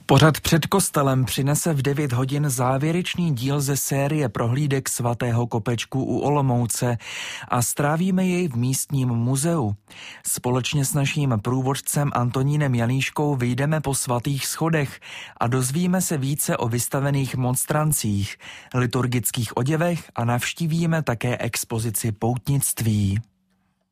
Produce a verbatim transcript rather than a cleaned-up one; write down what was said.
Pořad před kostelem přinese v devět hodin závěrečný díl ze série prohlídek svatého Kopečku u Olomouce a strávíme jej v místním muzeu. Společně s naším průvodcem Antonínem Janíškou vyjdeme po svatých schodech a dozvíme se více o vystavených monstrancích, liturgických oděvech a navštívíme také expozici poutnictví.